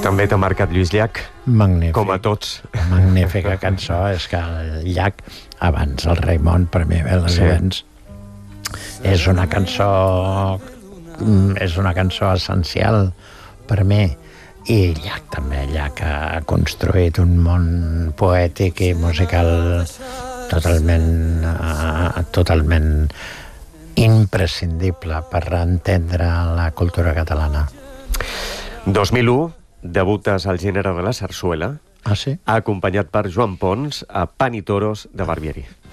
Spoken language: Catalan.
També t'ha marcat Lluís Llach, Magnífic. com a tots. Magnífica cançó. És que el Llach, abans el Raimon, per mi, abans, és una cançó essencial per mi. I Llach també, Llach ha construït un món poètic i musical totalment imprescindible per entendre la cultura catalana. 2001, debutes al gènere de la sarsuela, Ah, sí? acompanyat per Joan Pons a Pan i Toros de Barbieri.